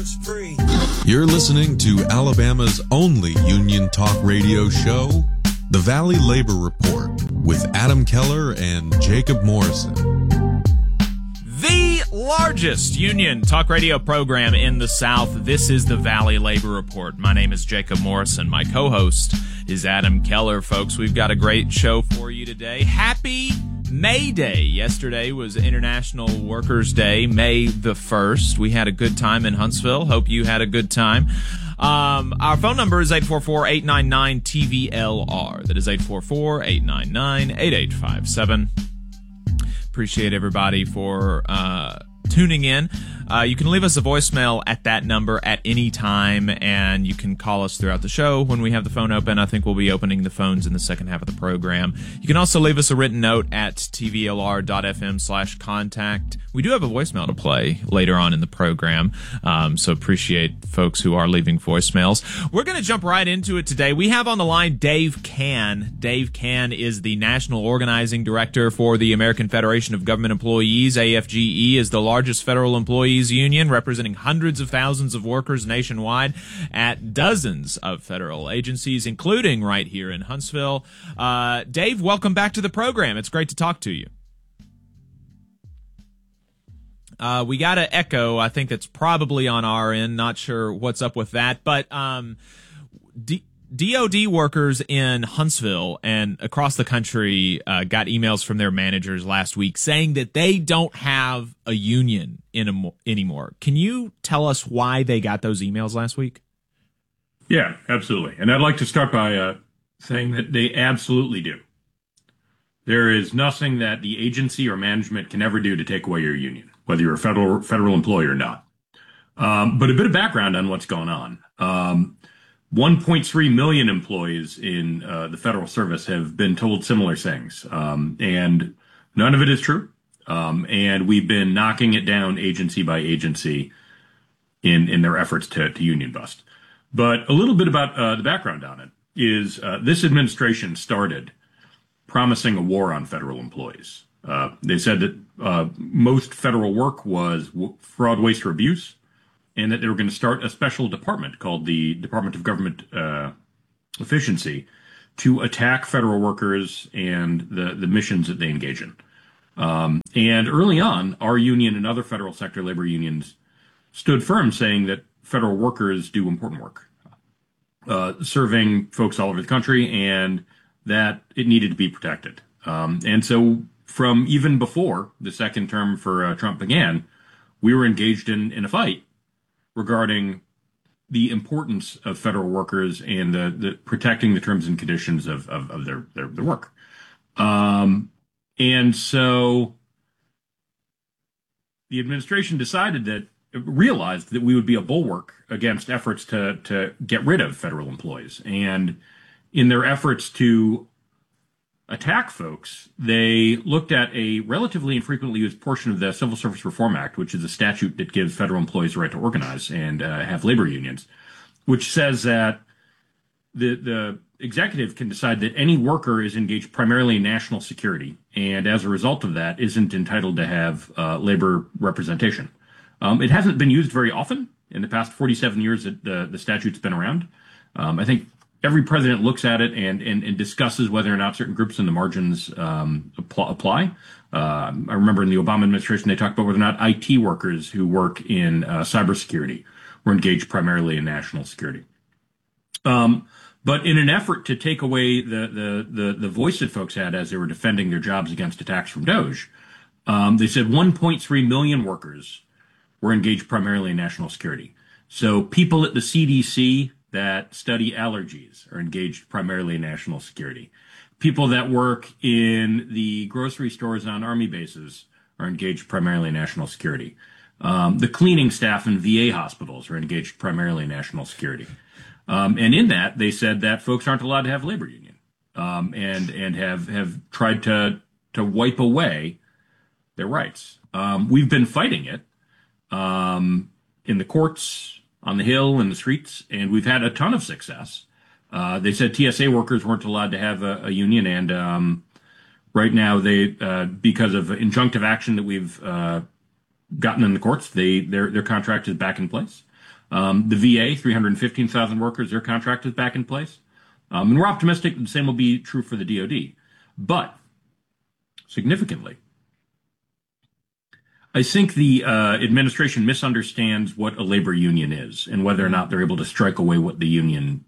You're listening to Alabama's only union talk radio show, The Valley Labor Report, with Adam Keller and Jacob Morrison. The largest union talk radio program in the South. This is The Valley Labor Report. My name is Jacob Morrison. My co-host is Adam Keller, folks. We've got a great show for you today. Happy May Day. Yesterday was International Workers' Day, May the 1st. We had a good time in Huntsville. Hope you had a good time. Our phone number is 844-899-TVLR. That is 844-899-8857. Appreciate everybody for tuning in. You can leave us a voicemail at that number at any time, and you can call us throughout the show when we have the phone open. I think we'll be opening the phones in the second half of the program. You can also leave us a written note at tvlr.fm/contact. We do have a voicemail to play later on in the program, so appreciate folks who are leaving voicemails. We're going to jump right into it today. We have on the line Dave Cann. Dave Cann is the National Organizing Director for the American Federation of Government Employees. AFGE is the largest federal employees union, representing hundreds of thousands of workers nationwide at dozens of federal agencies, including right here in Huntsville. Dave, welcome back to the program. It's great to talk to you. We got an echo. I think it's probably on our end. Not sure what's up with that. But DOD workers in Huntsville and across the country got emails from their managers last week saying that they don't have a union anymore. Can you tell us why they got those emails last week? Yeah, absolutely. And I'd like to start by saying that they absolutely do. There is nothing that the agency or management can ever do to take away your union, whether you're a federal employee or not. But a bit of background on what's going on. 1.3 million employees in the federal service have been told similar things, and none of it is true. And we've been knocking it down agency by agency in their efforts to union bust. But a little bit about the background on it is this administration started promising a war on federal employees. They said that most federal work was fraud, waste, or abuse, and that they were going to start a special department called the Department of Government Efficiency to attack federal workers and the missions that they engage in. And early on, our union and other federal sector labor unions stood firm, saying that federal workers do important work, serving folks all over the country, and that it needed to be protected. And so from even before the second term for Trump began, we were engaged in a fight regarding the importance of federal workers and the protecting the terms and conditions of their work. And so the administration realized that we would be a bulwark against efforts to get rid of federal employees. And in their efforts to attack folks, they looked at a relatively infrequently used portion of the Civil Service Reform Act, which is a statute that gives federal employees the right to organize and have labor unions, which says that the executive can decide that any worker is engaged primarily in national security, and as a result of that, isn't entitled to have labor representation. It hasn't been used very often in the past 47 years that the statute's been around. I think every president looks at it and discusses whether or not certain groups in the margins apply. I remember in the Obama administration, they talked about whether or not IT workers who work in cybersecurity were engaged primarily in national security. But in an effort to take away the voice that folks had as they were defending their jobs against attacks from DOJ, they said 1.3 million workers were engaged primarily in national security. So people at the CDC that study allergies are engaged primarily in national security. People that work in the grocery stores on Army bases are engaged primarily in national security. The cleaning staff in VA hospitals are engaged primarily in national security. And in that, they said that folks aren't allowed to have a labor union, and have tried to wipe away their rights. We've been fighting it in the courts, on the Hill, in the streets, and we've had a ton of success. They said TSA workers weren't allowed to have a union, and right now they, because of injunctive action that we've gotten in the courts, their contract is back in place. The VA, 315,000 workers, their contract is back in place. And we're optimistic the same will be true for the DoD. But significantly, I think the administration misunderstands what a labor union is and whether or not they're able to strike away what the union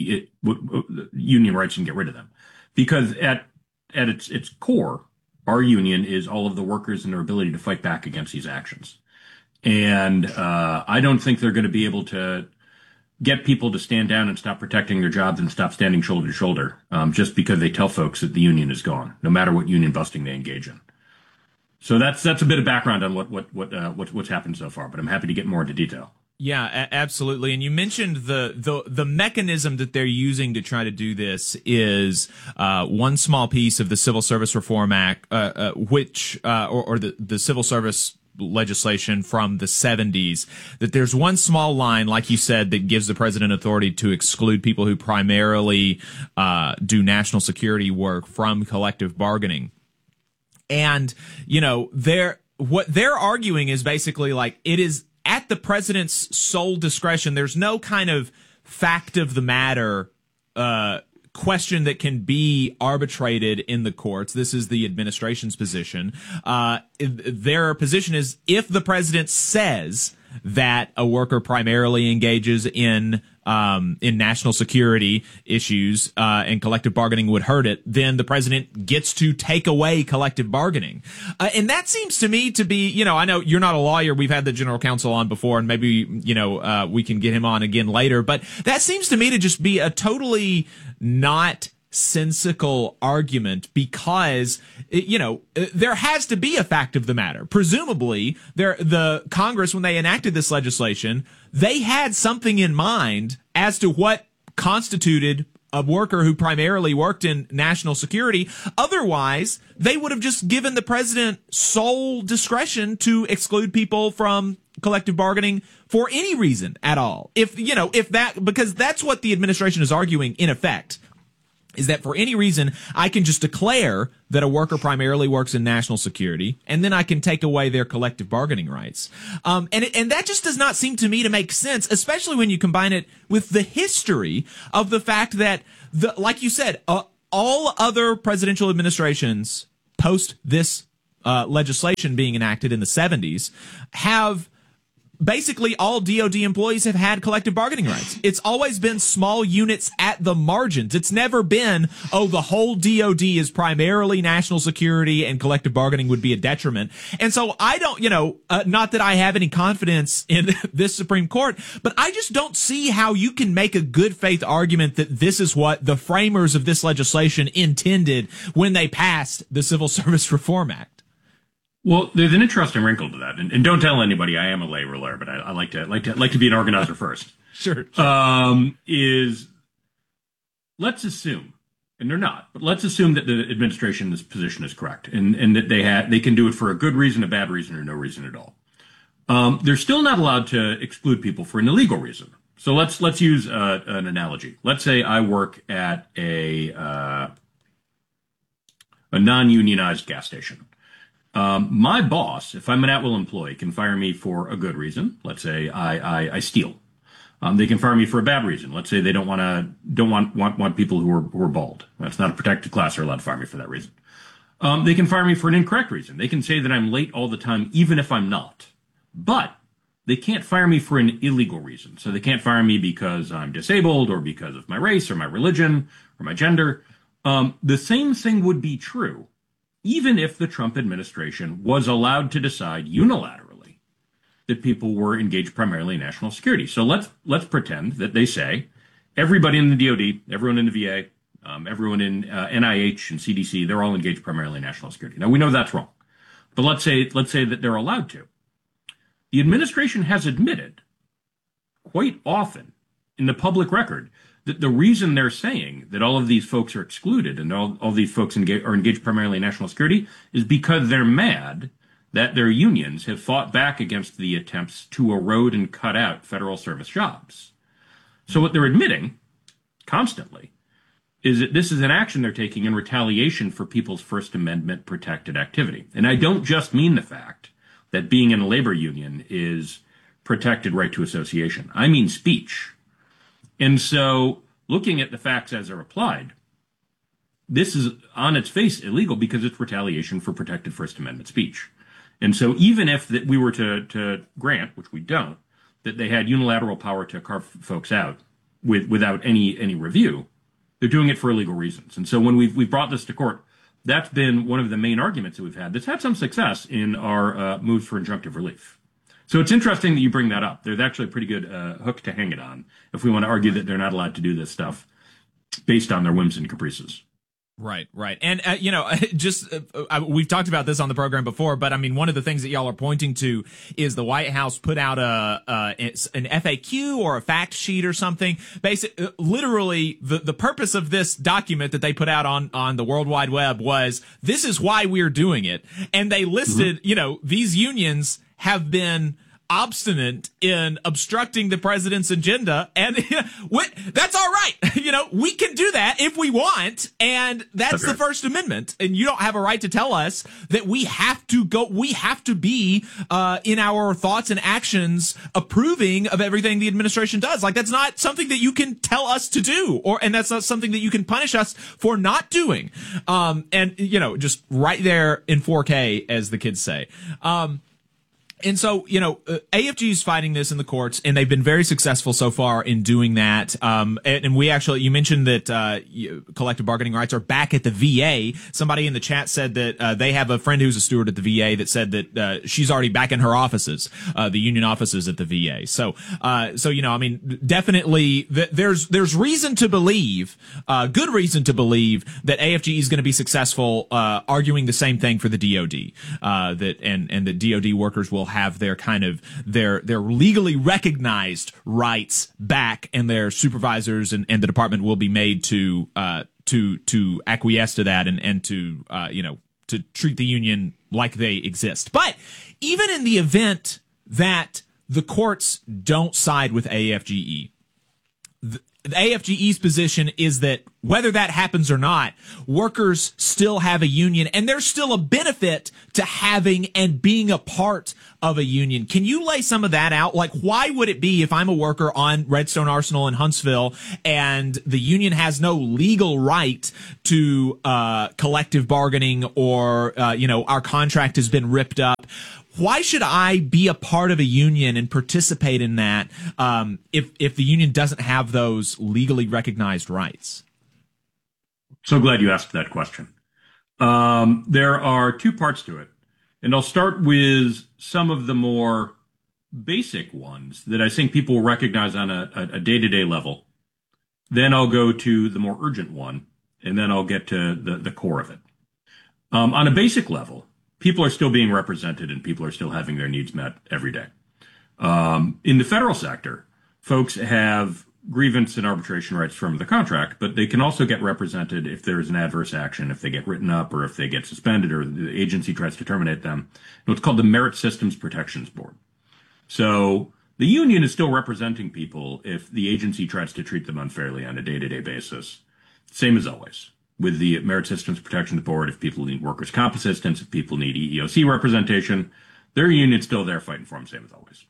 rights and get rid of them. Because at its core, our union is all of the workers and their ability to fight back against these actions. And I don't think they're going to be able to get people to stand down and stop protecting their jobs and stop standing shoulder to shoulder just because they tell folks that the union is gone, no matter what union busting they engage in. So that's a bit of background on what's happened so far, but I'm happy to get more into detail. Yeah, absolutely. And you mentioned the mechanism that they're using to try to do this is one small piece of the Civil Service Reform Act, which the Civil Service legislation from the 70s, that there's one small line, like you said, that gives the president authority to exclude people who primarily do national security work from collective bargaining. And, what they're arguing is basically like it is at the president's sole discretion. There's no kind of fact of the matter question that can be arbitrated in the courts. This is the administration's position. Their position is if the president says that a worker primarily engages in national security issues and collective bargaining would hurt it, then the president gets to take away collective bargaining. And that seems to me to be, I know you're not a lawyer. We've had the general counsel on before, and maybe, we can get him on again later. But that seems to me to just be a totally not sensical argument because, there has to be a fact of the matter. Presumably, the Congress, when they enacted this legislation, they had something in mind as to what constituted a worker who primarily worked in national security. Otherwise, they would have just given the president sole discretion to exclude people from collective bargaining for any reason at all. Because that's what the administration is arguing in effect, is that for any reason, I can just declare that a worker primarily works in national security, and then I can take away their collective bargaining rights. And that just does not seem to me to make sense, especially when you combine it with the history of the fact that, like you said, all other presidential administrations post this legislation being enacted in the 70s have basically all DOD employees have had collective bargaining rights. It's always been small units at the margins. It's never been, the whole DOD is primarily national security and collective bargaining would be a detriment. And so I don't, not that I have any confidence in this Supreme Court, but I just don't see how you can make a good faith argument that this is what the framers of this legislation intended when they passed the Civil Service Reform Act. Well, there's an interesting wrinkle to that, and don't tell anybody I am a lay ruler, but I like to be an organizer first. Sure. Let's assume, and they're not, but let's assume that the administration's position is correct, and that they can do it for a good reason, a bad reason, or no reason at all. They're still not allowed to exclude people for an illegal reason. So let's use an analogy. Let's say I work at a non-unionized gas station. My boss, if I'm an at-will employee, can fire me for a good reason. Let's say I steal. They can fire me for a bad reason. Let's say they don't want people who are bald. That's not a protected class. They're allowed to fire me for that reason. They can fire me for an incorrect reason. They can say that I'm late all the time, even if I'm not. But they can't fire me for an illegal reason. So they can't fire me because I'm disabled or because of my race or my religion or my gender. The same thing would be true even if the Trump administration was allowed to decide unilaterally that people were engaged primarily in national security. So let's pretend that they say everybody in the DoD, everyone in the VA, everyone in NIH and CDC, they're all engaged primarily in national security. Now we know that's wrong, but let's say that they're allowed to. The administration has admitted quite often in the public record that the reason they're saying that all of these folks are excluded and all these folks are engaged primarily in national security is because they're mad that their unions have fought back against the attempts to erode and cut out federal service jobs. So what they're admitting constantly is that this is an action they're taking in retaliation for people's First Amendment protected activity. And I don't just mean the fact that being in a labor union is protected right to association. I mean speech. And so looking at the facts as they're applied, this is on its face illegal because it's retaliation for protected First Amendment speech. And so even if that we were to grant, which we don't, that they had unilateral power to carve folks out without any review, they're doing it for illegal reasons. And so when we've brought this to court, that's been one of the main arguments that we've had that's had some success in our moves for injunctive relief. So it's interesting that you bring that up. There's actually a pretty good hook to hang it on if we want to argue that they're not allowed to do this stuff based on their whims and caprices. Right. And, we've talked about this on the program before, but I mean, one of the things that y'all are pointing to is the White House put out an FAQ or a fact sheet or something. Literally, the purpose of this document that they put out on the World Wide Web was, this is why we're doing it. And they listed, these unions have been obstinate in obstructing the president's agenda, and that's all right. We can do that if we want, and that's the First Amendment, and you don't have a right to tell us that we have to be in our thoughts and actions approving of everything the administration does. Like, that's not something that you can tell us to do, and that's not something that you can punish us for not doing. Just right there in 4K, as the kids say. And so, AFG is fighting this in the courts, and they've been very successful so far in doing that. And we actually, you mentioned that collective bargaining rights are back at the VA. Somebody in the chat said that they have a friend who's a steward at the VA that said that she's already back in her offices, the union offices at the VA. So definitely there's reason to believe, good reason to believe that AFG is going to be successful arguing the same thing for the DoD, and that DoD workers will have their kind of their legally recognized rights back, and their supervisors and the department will be made to acquiesce to that and to treat the union like they exist. But even in the event that the courts don't side with AFGE, the AFGE's position is that whether that happens or not, workers still have a union, and there's still a benefit to having and being a part of a union. Can you lay some of that out? Like, why would it be, if I'm a worker on Redstone Arsenal in Huntsville and the union has no legal right to collective bargaining, or our contract has been ripped up, why should I be a part of a union and participate in that if the union doesn't have those legally recognized rights? So glad you asked that question. There are two parts to it, and I'll start with some of the more basic ones that I think people will recognize on a day-to-day level. Then I'll go to the more urgent one, and then I'll get to the core of it. On a basic level, people are still being represented, and people are still having their needs met every day. In the federal sector, folks have grievance and arbitration rights from the contract, but they can also get represented if there is an adverse action, if they get written up, or if they get suspended, or the agency tries to terminate them. What's called the Merit Systems Protections Board. So the union is still representing people if the agency tries to treat them unfairly on a day-to-day basis. Same as always. With the Merit Systems Protections Board, if people need workers' comp assistance, if people need EEOC representation, their union's still there fighting for them, same as always.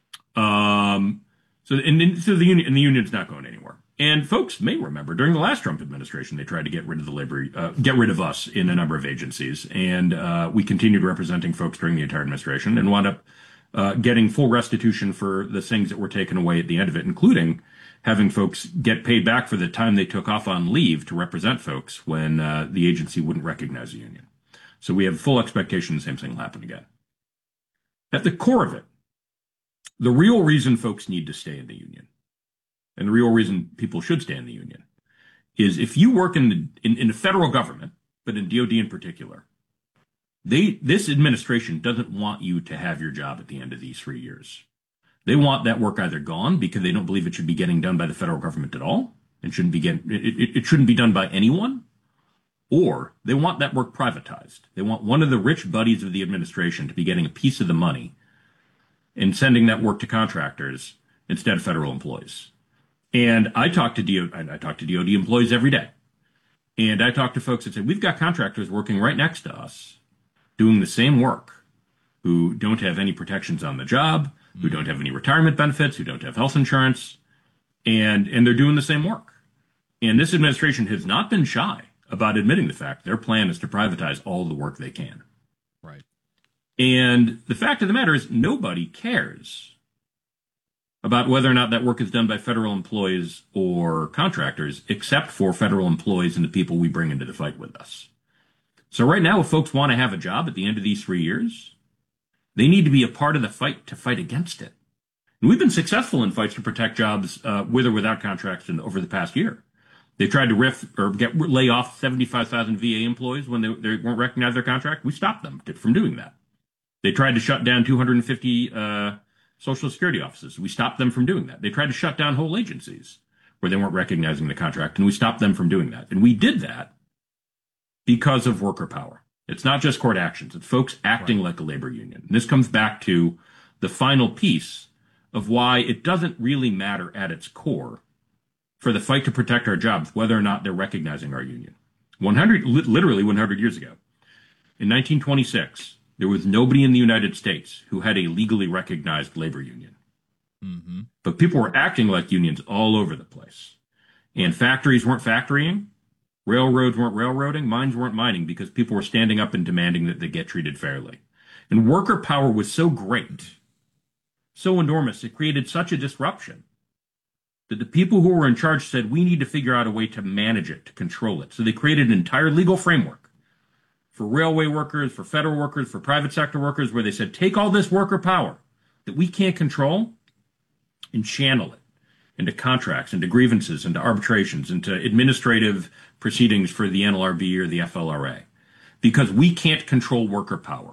So the union's not going anywhere. And folks may remember during the last Trump administration, they tried to get rid of us in a number of agencies, and we continued representing folks during the entire administration and wound up getting full restitution for the things that were taken away at the end of it, including having folks get paid back for the time they took off on leave to represent folks when the agency wouldn't recognize the union. So we have full expectation the same thing will happen again. At the core of it, the real reason folks need to stay in the union, and the real reason people should stay in the union, is if you work in the federal government, but in DoD in particular, this administration doesn't want you to have your job at the end of these 3 years. They want that work either gone because they don't believe it should be getting done by the federal government at all. It shouldn't be done by anyone. Or they want that work privatized. They want one of the rich buddies of the administration to be getting a piece of the money and sending that work to contractors instead of federal employees. And I talk to DoD employees every day. And I talk to folks that say, we've got contractors working right next to us doing the same work who don't have any protections on the job. who don't have any retirement benefits, who don't have health insurance, and they're doing the same work. And this administration has not been shy about admitting the fact their plan is to privatize all the work they can. Right. And the fact of the matter is nobody cares about whether or not that work is done by federal employees or contractors, except for federal employees and the people we bring into the fight with us. So right now, if folks want to have a job at the end of these 3 years, they need to be a part of the fight to fight against it. And we've been successful in fights to protect jobs with or without contracts over the past year. They tried to lay off 75,000 VA employees when they weren't recognized their contract. We stopped them from doing that. They tried to shut down 250 Social Security offices. We stopped them from doing that. They tried to shut down whole agencies where they weren't recognizing the contract, and we stopped them from doing that. And we did that because of worker power. It's not just court actions. It's folks acting like a labor union. And this comes back to the final piece of why it doesn't really matter at its core for the fight to protect our jobs, whether or not they're recognizing our union. Literally 100 years ago, in 1926, there was nobody in the United States who had a legally recognized labor union. Mm-hmm. But people were acting like unions all over the place. And factories weren't factorying, railroads weren't railroading, mines weren't mining, because people were standing up and demanding that they get treated fairly. And worker power was so great, so enormous, it created such a disruption that the people who were in charge said, we need to figure out a way to manage it, to control it. So they created an entire legal framework for railway workers, for federal workers, for private sector workers, where they said, take all this worker power that we can't control and channel it into contracts, into grievances, into arbitrations, into administrative proceedings for the NLRB or the FLRA, because we can't control worker power.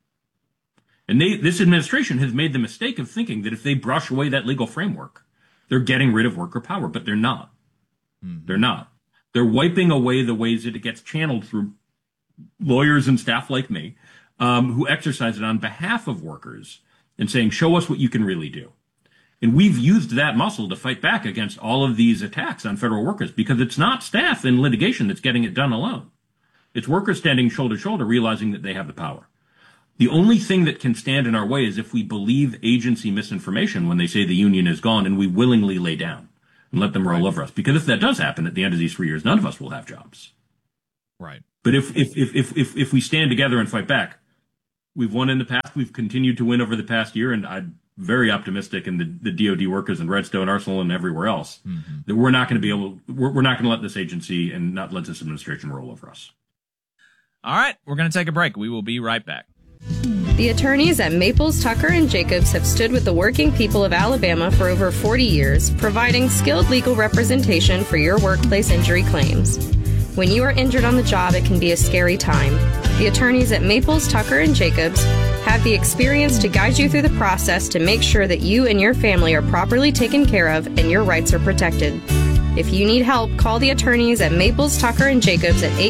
And this administration has made the mistake of thinking that if they brush away that legal framework, they're getting rid of worker power, but they're not. Mm-hmm. They're not. They're wiping away the ways that it gets channeled through lawyers and staff like me, who exercise it on behalf of workers and saying, show us what you can really do. And we've used that muscle to fight back against all of these attacks on federal workers, because it's not staff in litigation that's getting it done alone. It's workers standing shoulder to shoulder, realizing that they have the power. The only thing that can stand in our way is if we believe agency misinformation when they say the union is gone, and we willingly lay down and let them roll over us. Because if that does happen at the end of these 3 years, none of us will have jobs. Right. But if we stand together and fight back, we've won in the past. We've continued to win over the past year, and I'm very optimistic in the DoD workers in Redstone Arsenal and everywhere else that we're not going to let this agency and not let this administration roll over us. All right, we're going to take a break. We will be right back. The attorneys at Maples, Tucker & Jacobs have stood with the working people of Alabama for over 40 years, providing skilled legal representation for your workplace injury claims. When you are injured on the job, it can be a scary time. The attorneys at Maples, Tucker & Jacobs have the experience to guide you through the process to make sure that you and your family are properly taken care of and your rights are protected. If you need help, call the attorneys at Maples, Tucker & Jacobs at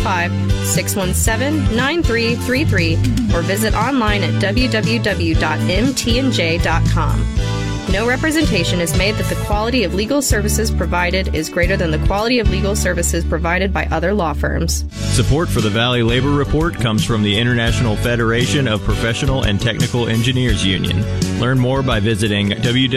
855-617-9333 or visit online at www.mtnj.com. No representation is made that the quality of legal services provided is greater than the quality of legal services provided by other law firms. Support for the Valley Labor Report comes from the International Federation of Professional and Technical Engineers Union. Learn more by visiting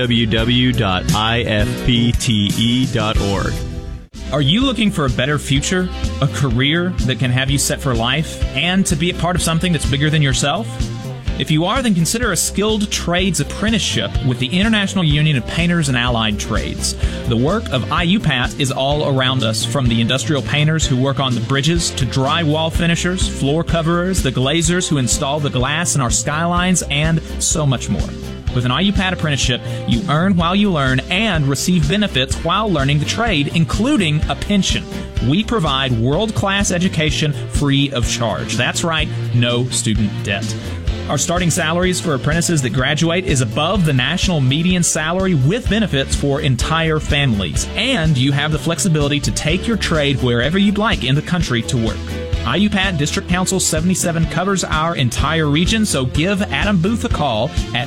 www.ifpte.org. Are you looking for a better future, a career that can have you set for life, and to be a part of something that's bigger than yourself? If you are, then consider a skilled trades apprenticeship with the International Union of Painters and Allied Trades. The work of IUPAT is all around us, from the industrial painters who work on the bridges to drywall finishers, floor coverers, the glazers who install the glass in our skylines, and so much more. With an IUPAT apprenticeship, you earn while you learn and receive benefits while learning the trade, including a pension. We provide world-class education free of charge. That's right, no student debt. Our starting salaries for apprentices that graduate is above the national median salary with benefits for entire families. And you have the flexibility to take your trade wherever you'd like in the country to work. IUPAT District Council 77 covers our entire region, so give Adam Booth a call at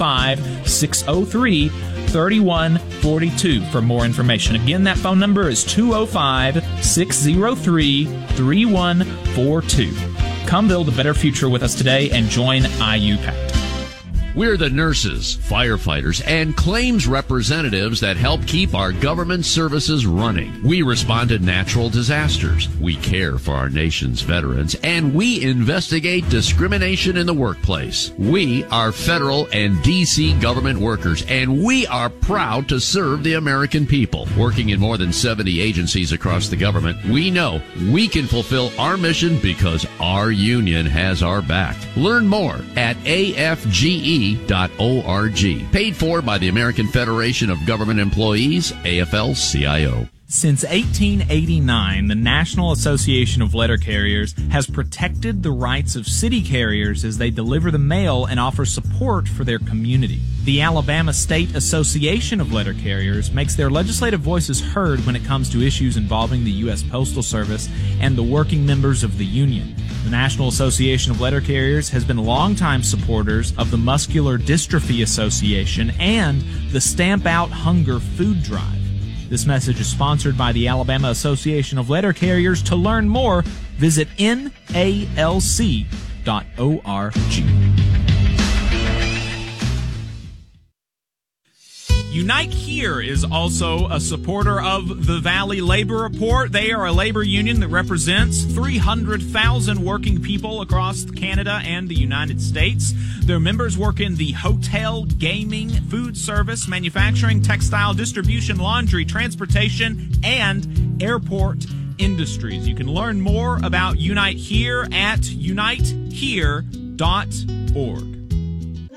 205-603-3142 for more information. Again, that phone number is 205-603-3142. Come build a better future with us today and join IUPAT. We're the nurses, firefighters, and claims representatives that help keep our government services running. We respond to natural disasters. We care for our nation's veterans, and we investigate discrimination in the workplace. We are federal and D.C. government workers, and we are proud to serve the American people. Working in more than 70 agencies across the government, we know we can fulfill our mission because our union has our back. Learn more at afge.org. Paid for by the American Federation of Government Employees, AFL-CIO. Since 1889, the National Association of Letter Carriers has protected the rights of city carriers as they deliver the mail and offer support for their community. The Alabama State Association of Letter Carriers makes their legislative voices heard when it comes to issues involving the U.S. Postal Service and the working members of the union. The National Association of Letter Carriers has been longtime supporters of the Muscular Dystrophy Association and the Stamp Out Hunger Food Drive. This message is sponsored by the Alabama Association of Letter Carriers. To learn more, visit NALC.org. Unite Here is also a supporter of the Valley Labor Report. They are a labor union that represents 300,000 working people across Canada and the United States. Their members work in the hotel, gaming, food service, manufacturing, textile, distribution, laundry, transportation, and airport industries. You can learn more about Unite Here at unitehere.org.